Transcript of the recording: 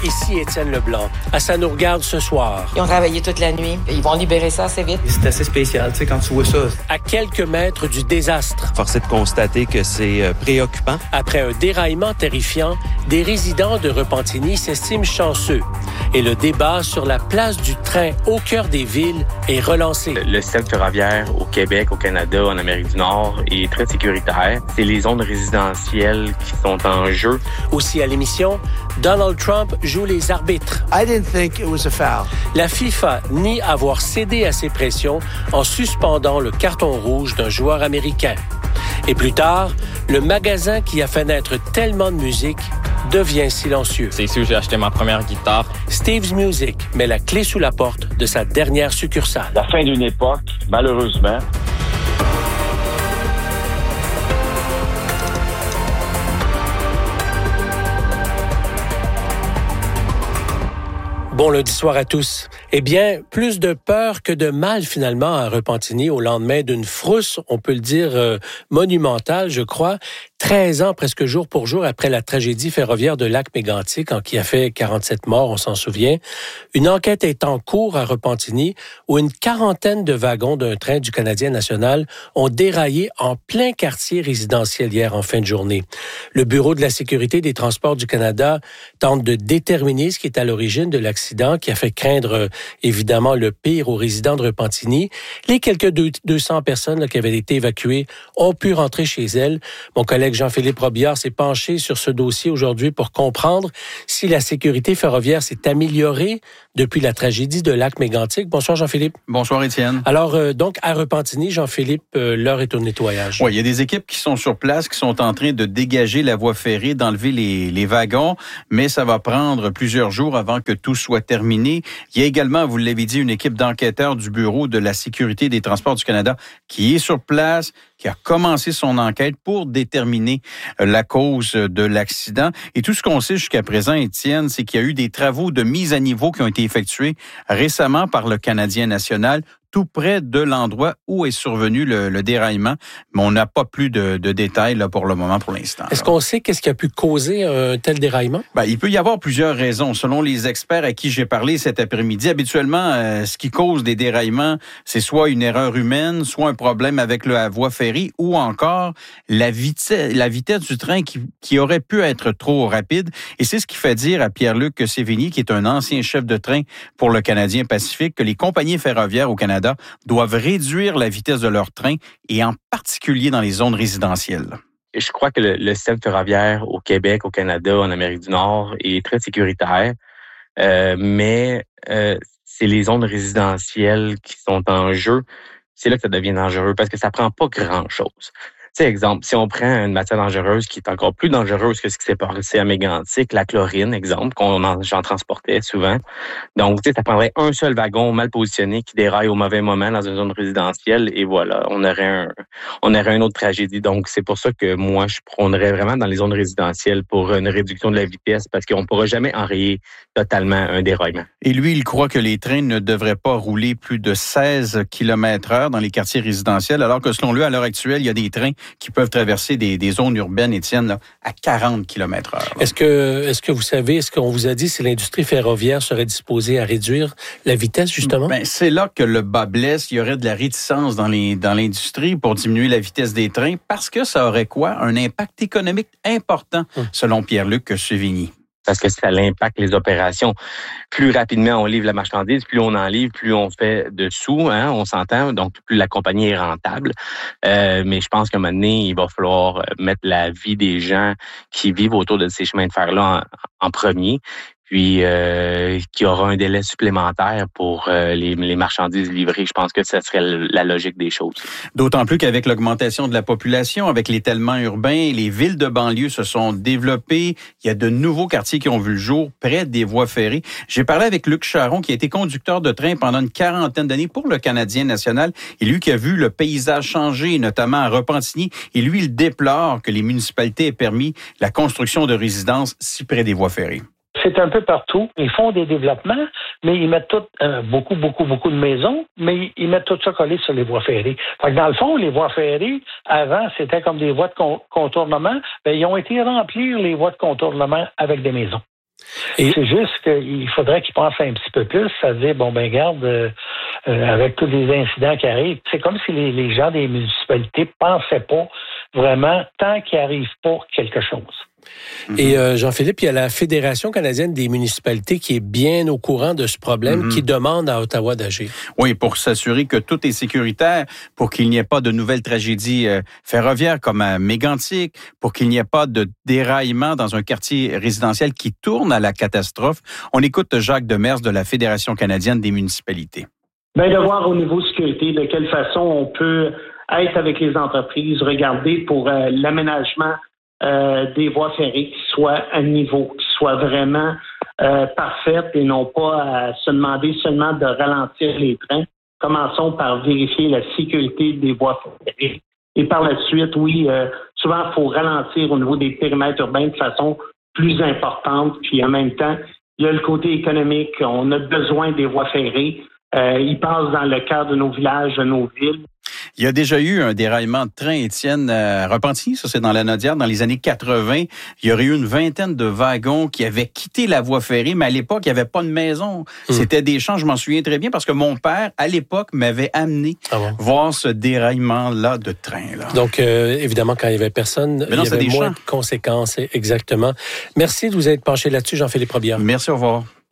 ici Étienne Leblanc. À Ça nous regarde ce soir. Ils ont travaillé toute la nuit. Ils vont libérer ça assez vite. C'est assez spécial, tu sais, quand tu vois ça. À quelques mètres du désastre. Force est de constater que c'est préoccupant. Après un déraillement terrifiant, des résidents de Repentigny s'estiment chanceux. Et le débat sur la place du train au cœur des villes est relancé. Le système ferroviaire au Québec, au Canada, en Amérique du Nord est très sécuritaire. C'est les zones résidentielles qui sont en jeu. Aussi à l'émission, Donald Trump joue les arbitres. I didn't think it was a foul. La FIFA nie avoir cédé à ses pressions en suspendant le carton rouge d'un joueur américain. Et plus tard, le magasin qui a fait naître tellement de musique devient silencieux. C'est ici où j'ai acheté ma première guitare. Steve's Music met la clé sous la porte de sa dernière succursale. La fin d'une époque, malheureusement. Bon lundi soir à tous. Eh bien, plus de peur que de mal finalement à Repentigny au lendemain d'une frousse, on peut le dire, monumentale, je crois. 13 ans, presque jour pour jour, après la tragédie ferroviaire de Lac-Mégantic, qui a fait 47 morts, on s'en souvient. Une enquête est en cours à Repentigny, où une quarantaine de wagons d'un train du Canadien national ont déraillé en plein quartier résidentiel hier en fin de journée. Le Bureau de la sécurité des transports du Canada tente de déterminer ce qui est à l'origine de l'accident qui a fait craindre évidemment le pire aux résidents de Repentigny. Les quelques 200 personnes qui avaient été évacuées ont pu rentrer chez elles. Mon collègue Jean-Philippe Robillard s'est penché sur ce dossier aujourd'hui pour comprendre si la sécurité ferroviaire s'est améliorée depuis la tragédie de Lac-Mégantic. Bonsoir Jean-Philippe. Bonsoir Étienne. Alors donc à Repentigny, Jean-Philippe, l'heure est au nettoyage. Oui, il y a des équipes qui sont sur place, qui sont en train de dégager la voie ferrée, d'enlever les wagons, mais ça va prendre plusieurs jours avant que tout soit terminé. Il y a également, vous l'avez dit, une équipe d'enquêteurs du Bureau de la sécurité des transports du Canada qui est sur place, qui a commencé son enquête pour déterminer la cause de l'accident. Et tout ce qu'on sait jusqu'à présent, Étienne, c'est qu'il y a eu des travaux de mise à niveau qui ont été effectués récemment par le Canadien national, tout près de l'endroit où est survenu le déraillement. Mais on n'a pas plus de détails là, pour le moment, pour l'instant. Est-ce qu'on sait qu'est-ce qui a pu causer un tel déraillement? Il peut y avoir plusieurs raisons. Selon les experts à qui j'ai parlé cet après-midi, habituellement, ce qui cause des déraillements, c'est soit une erreur humaine, soit un problème avec la voie ferrée ou encore la vitesse du train qui aurait pu être trop rapide. Et c'est ce qui fait dire à Pierre-Luc Sévigny, qui est un ancien chef de train pour le Canadien Pacifique, que les compagnies ferroviaires au Canada doivent réduire la vitesse de leur train et en particulier dans les zones résidentielles. Je crois que le système ferroviaire au Québec, au Canada, en Amérique du Nord est très sécuritaire, mais c'est les zones résidentielles qui sont en jeu. C'est là que ça devient dangereux parce que ça prend pas grand-chose. Tu sais, exemple, si on prend une matière dangereuse qui est encore plus dangereuse que ce qui s'est passé à Mégantic, la chlorine, exemple, j'en transportais souvent. Donc, tu sais, ça prendrait un seul wagon mal positionné qui déraille au mauvais moment dans une zone résidentielle et voilà, on aurait une autre tragédie. Donc, c'est pour ça que moi, je prônerais vraiment dans les zones résidentielles pour une réduction de la vitesse parce qu'on ne pourra jamais enrayer totalement un déraillement. Et lui, il croit que les trains ne devraient pas rouler plus de 16 km/h dans les quartiers résidentiels, alors que selon lui, à l'heure actuelle, il y a des trains qui peuvent traverser des zones urbaines, Étienne, là, à 40 km/h. Est-ce que vous savez, est-ce qu'on vous a dit si l'industrie ferroviaire serait disposée à réduire la vitesse, justement? C'est là que le bas blesse. Il y aurait de la réticence dans l'industrie pour diminuer la vitesse des trains parce que ça aurait quoi? Un impact économique important, selon Pierre-Luc Sévigny. Parce que ça impacte les opérations. Plus rapidement on livre la marchandise, plus on en livre, plus on fait de sous, on s'entend, donc plus la compagnie est rentable. Mais je pense qu'à un moment donné, il va falloir mettre la vie des gens qui vivent autour de ces chemins de fer-là en premier. Puis qu'il y aura un délai supplémentaire pour les marchandises livrées. Je pense que ça serait la logique des choses. D'autant plus qu'avec l'augmentation de la population, avec l'étalement urbain, les villes de banlieue se sont développées. Il y a de nouveaux quartiers qui ont vu le jour près des voies ferrées. J'ai parlé avec Luc Charon, qui a été conducteur de train pendant une quarantaine d'années pour le Canadien national. Et lui qui a vu le paysage changer, notamment à Repentigny. Et lui, il déplore que les municipalités aient permis la construction de résidences si près des voies ferrées. C'est un peu partout. Ils font des développements, mais ils mettent beaucoup de maisons, mais ils mettent tout ça collé sur les voies ferrées. Fait que dans le fond, les voies ferrées, avant, c'était comme des voies de contournement. Bien, ils ont été remplir les voies de contournement avec des maisons. C'est juste qu'il faudrait qu'ils pensent un petit peu plus, c'est-à-dire, regarde, avec tous les incidents qui arrivent, c'est comme si les gens des municipalités pensaient pas vraiment tant qu'il n'arrive pas quelque chose. Et Jean-Philippe, il y a la Fédération canadienne des municipalités qui est bien au courant de ce problème, qui demande à Ottawa d'agir. Oui, pour s'assurer que tout est sécuritaire, pour qu'il n'y ait pas de nouvelles tragédies ferroviaires comme à Mégantic, pour qu'il n'y ait pas de déraillement dans un quartier résidentiel qui tourne à la catastrophe. On écoute Jacques Demers de la Fédération canadienne des municipalités. Bien, de voir au niveau sécurité de quelle façon on peut être avec les entreprises, regarder pour l'aménagement des voies ferrées qui soient à niveau, qui soient vraiment parfaites et non pas à se demander seulement de ralentir les trains. Commençons par vérifier la sécurité des voies ferrées. Et par la suite, souvent, il faut ralentir au niveau des périmètres urbains de façon plus importante. Puis en même temps, il y a le côté économique. On a besoin des voies ferrées. Ils passent dans le cœur de nos villages, de nos villes. Il y a déjà eu un déraillement de train, Étienne, à Repentigny, ça c'est dans la Nodière, dans les années 80. Il y aurait eu une vingtaine de wagons qui avaient quitté la voie ferrée, mais à l'époque, il n'y avait pas de maison. C'était des champs, je m'en souviens très bien, parce que mon père, à l'époque, m'avait amené voir ce déraillement-là de train. Là. Donc, évidemment, quand il n'y avait personne, il y avait moins de conséquences, exactement. Merci de vous être penché là-dessus, Jean-Philippe Robillard. Merci, au revoir.